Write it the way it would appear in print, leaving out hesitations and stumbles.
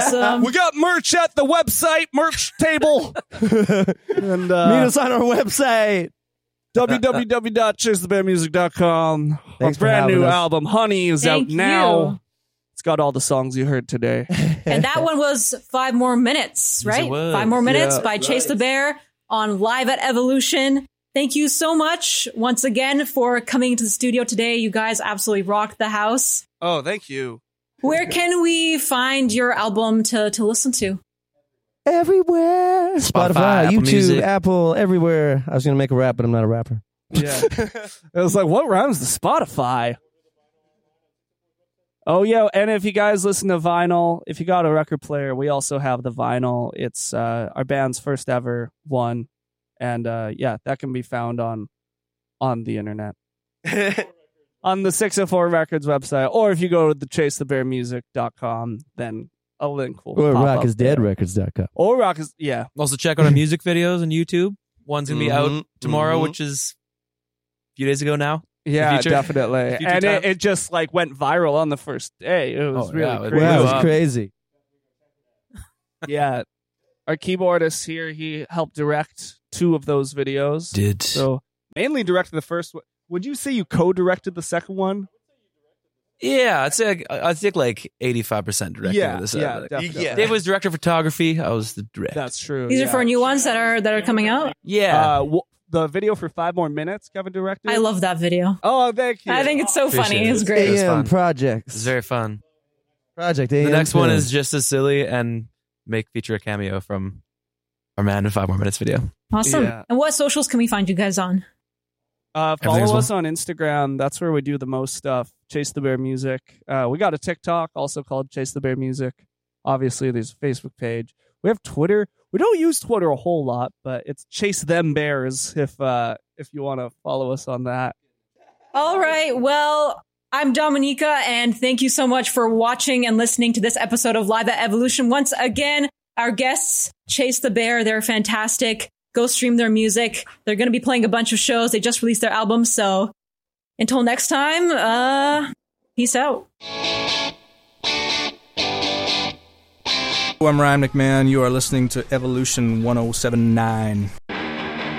Awesome. We got merch at the website, merch table. And Meet us on our website. www.chasethebearmusic.com. Our Thanks for brand new having us. album, Honey, is Thank out now. you. It's got all the songs you heard today. And that one was 5 More Minutes, right? it was. 5 More Minutes Yeah, by Chase the Bear on Live at Evolution. Thank you so much once again for coming to the studio today. You guys absolutely rocked the house. Oh, thank you. Where can we find your album to listen to? Everywhere. Spotify, Apple YouTube, Music. Apple, everywhere. I was going to make a rap, but I'm not a rapper. Yeah. It was like, what rhymes to Spotify? Oh, yeah. And if you guys listen to vinyl, if you got a record player, we also have the vinyl. It's our band's first ever one. And yeah, that can be found on the internet. On the 604 Records website. Or if you go to the chasethebearmusic.com, then a link will Or pop up there. rockisdeadrecords.com. Or Rock is, yeah. Also, check out our music videos on YouTube. One's going to be out tomorrow, which is a few days ago now. Yeah, future- definitely. future And time. it just like went viral on the first day. It was Oh, really yeah, it crazy. Wow, blew it's up. crazy. Yeah. Our keyboardist here, he helped direct 2 of those videos. Did. So mainly directed the first one. Would you say you co-directed the second one? Yeah, I'd say like 85% directing Yeah, of this. yeah, definitely. Dave was director of photography. I was the director. That's true. These yeah. are for new ones that are coming out. Yeah. The video for 5 More Minutes, Kevin directed. I love that video. Oh, thank you. I think it's so funny. Appreciate it. It's great. was AM fun. Projects. It's very fun. Project The AM. next one Film. is just as silly and feature a cameo from our man in 5 More Minutes video. Awesome. Yeah. And what socials can we find you guys on? Everything's Follow us on Instagram. That's where we do the most stuff. Chase the Bear Music. We got a TikTok also called Chase the Bear Music. Obviously, there's a Facebook page. We have Twitter. We don't use Twitter a whole lot, but it's Chase Them Bears if you want to follow us on that. All right. Well, I'm Dominica, and thank you so much for watching and listening to this episode of Live at Evolution. Once again, our guests, Chase the Bear, they're fantastic. Go stream their music. They're going to be playing a bunch of shows. They just released their album. So until next time, peace out. I'm Ryan McMahon. You are listening to Evolution 1079.